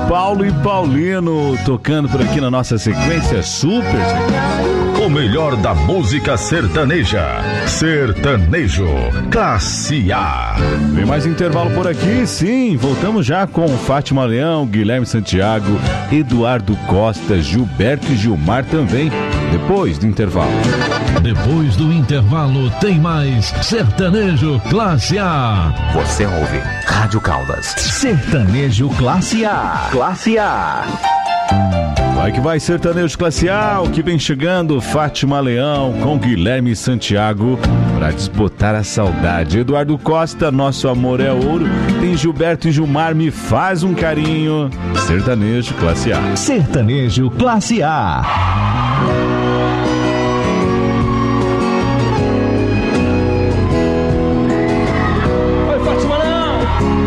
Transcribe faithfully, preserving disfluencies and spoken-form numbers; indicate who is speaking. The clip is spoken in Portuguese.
Speaker 1: Paulo e Paulino tocando por aqui na nossa sequência super.
Speaker 2: O melhor da música sertaneja. Sertanejo Classe A.
Speaker 1: Vem mais intervalo por aqui, sim. Voltamos já com Fátima Leão, Guilherme Santiago, Eduardo Costa, Gilberto e Gilmar também. Depois do intervalo.
Speaker 3: Depois do intervalo tem mais Sertanejo Classe A.
Speaker 4: Você ouve Rádio Caldas.
Speaker 3: Sertanejo Classe A.
Speaker 4: Classe A.
Speaker 1: Vai que vai, Sertanejo Classe A, o que vem chegando, Fátima Leão com Guilherme Santiago para disputar a saudade. Eduardo Costa, Nosso Amor é Ouro. Tem Gilberto e Gilmar, Me Faz um Carinho. Sertanejo Classe A.
Speaker 3: Sertanejo Classe A.